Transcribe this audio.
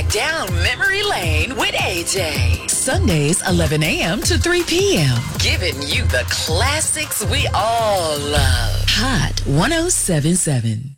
down memory lane with AJ. Sundays, 11 a.m. to 3 p.m. Giving you the classics we all love. Hot 107.7.